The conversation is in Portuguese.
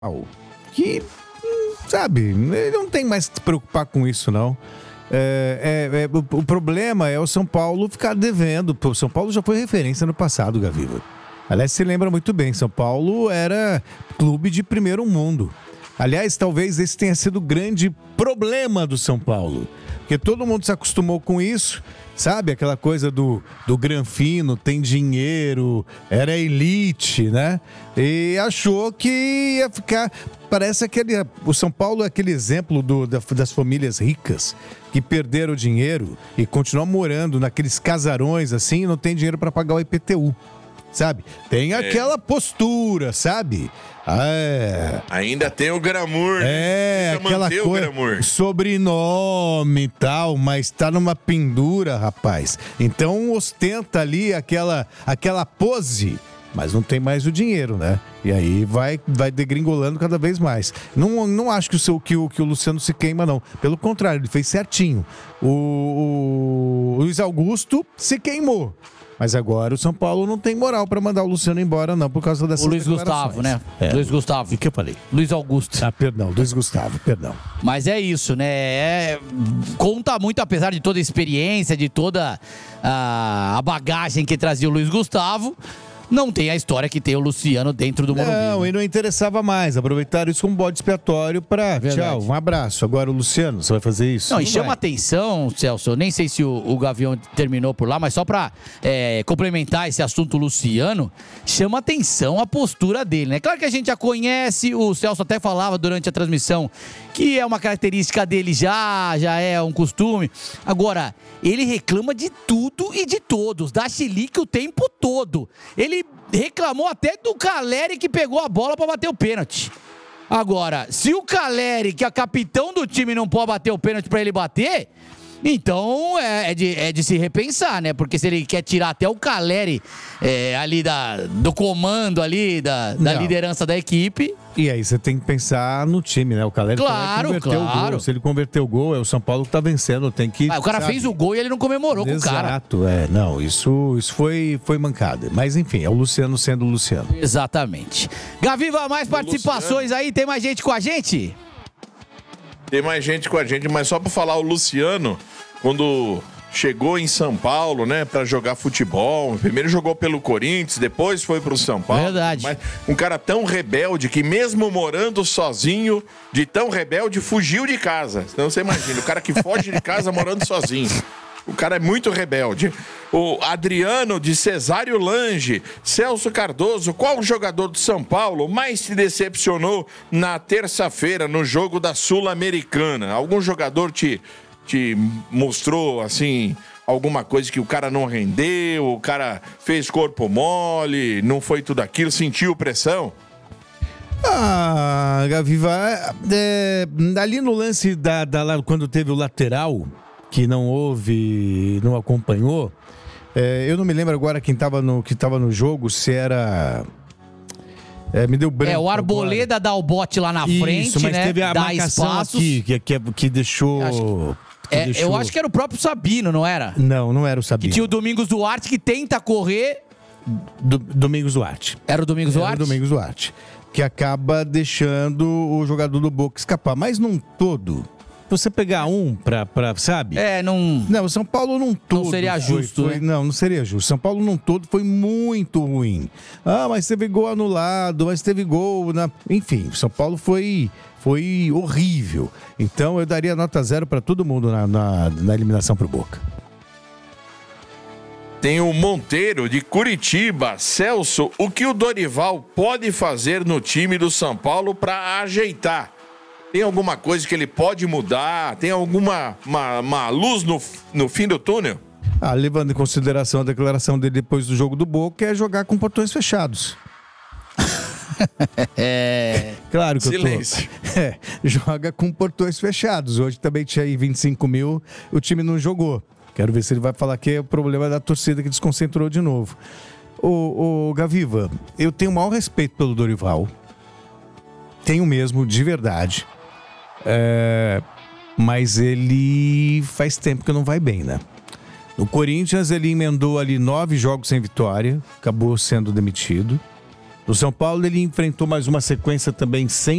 que, sabe, ele não tem mais que se preocupar com isso, não. O problema é o São Paulo ficar devendo. O São Paulo já foi referência no passado, Gaviva. Aliás, se lembra muito bem, São Paulo era clube de primeiro mundo. Aliás, talvez esse tenha sido o grande problema do São Paulo. Porque todo mundo se acostumou com isso, sabe? Aquela coisa do granfino, tem dinheiro, era elite, né? E achou que ia ficar... Parece o São Paulo é aquele exemplo das famílias ricas que perderam dinheiro e continuam morando naqueles casarões assim e não tem dinheiro para pagar o IPTU. Sabe? Tem aquela postura, sabe? Ainda tem o glamour, né? Aquela coisa, sobrenome e tal, mas tá numa pendura, rapaz. Então ostenta ali aquela pose, mas não tem mais o dinheiro, né? E aí vai degringolando cada vez mais. Não acho que o Luciano se queima, não. Pelo contrário, ele fez certinho. O Luiz Augusto se queimou. Mas agora o São Paulo não tem moral pra mandar o Luciano embora, não, por causa dessas declarações. O Luiz Gustavo, né? Luiz Gustavo. O que eu falei? Luiz Augusto. Perdão, Luiz Gustavo, perdão. Mas é isso, né? Conta muito, apesar de toda a experiência, de toda a bagagem que trazia o Luiz Gustavo. Não tem a história que tem o Luciano dentro do Morumbi. Não, e não interessava mais. Aproveitaram isso como bode expiatório pra... Tchau, um abraço. Agora o Luciano, você vai fazer isso? Não, e chama atenção, Celso, eu nem sei se o Gavião terminou por lá, mas só pra complementar esse assunto Luciano, chama atenção a postura dele, né? Claro que a gente já conhece, o Celso até falava durante a transmissão que é uma característica dele já é um costume. Agora, ele reclama de tudo e de todos, dá chilique o tempo todo. Ele reclamou até do Caleri que pegou a bola pra bater o pênalti. Agora, se o Caleri, que é capitão do time, não pode bater o pênalti pra ele bater, então é de se repensar, né? Porque se ele quer tirar até o Caleri ali do comando ali, da liderança da equipe... E aí você tem que pensar no time, né? O Caleri converteu o gol. Se ele converter o gol, é o São Paulo que tá vencendo, tem que... o cara fez o gol e ele não comemorou com o cara. Exato, não, isso foi mancada. Mas enfim, é o Luciano sendo o Luciano. Exatamente. Gaviva, mais participações aí? Tem mais gente com a gente? Tem mais gente com a gente, mas só pra falar, o Luciano, quando chegou em São Paulo, né, pra jogar futebol, primeiro jogou pelo Corinthians, depois foi pro São Paulo. Verdade. Mas um cara tão rebelde que mesmo morando sozinho, de tão rebelde, fugiu de casa. Então você imagina, o cara que foge de casa morando sozinho. O cara é muito rebelde. O Adriano de Cesário Lange, Celso Cardoso, qual jogador do São Paulo mais te decepcionou na terça-feira no jogo da Sul-Americana? Algum jogador te mostrou, assim, alguma coisa que o cara não rendeu, o cara fez corpo mole, não foi tudo aquilo, sentiu pressão? Gaviva, ali no lance quando teve o lateral, que não acompanhou, eu não me lembro agora quem tava no jogo, se era... me deu branco. O Arboleda dá o bote lá na frente, mas né? Teve a marcação espaços. aqui, que deixou... Eu acho que era o próprio Sabino, não era? Não era o Sabino. Que tinha o Domingos Duarte que tenta correr. Domingos Duarte. Era o Domingos Duarte? Era o Domingos Duarte. Que acaba deixando o jogador do Boca escapar. Mas num todo, você pegar sabe? Não, o São Paulo num todo... Não seria justo, né? Não seria justo. São Paulo num todo foi muito ruim. Mas teve gol anulado, mas teve gol... Enfim, o São Paulo foi horrível. Então eu daria nota 0 para todo mundo na eliminação pro Boca. Tem o Monteiro de Curitiba. Celso, o que o Dorival pode fazer no time do São Paulo para ajeitar? Tem alguma coisa que ele pode mudar? Tem alguma uma luz no fim do túnel? Levando em consideração a declaração dele depois do jogo do Boca, é jogar com portões fechados. Claro que silêncio. Joga com portões fechados. Hoje também tinha aí 25 mil, o time não jogou. Quero ver se ele vai falar que é o problema da torcida que desconcentrou de novo. O Gaviva, eu tenho o maior respeito pelo Dorival. Tenho mesmo, de verdade. Mas ele faz tempo que não vai bem, né? No Corinthians ele emendou ali 9 jogos sem vitória, acabou sendo demitido. O São Paulo ele enfrentou mais uma sequência também sem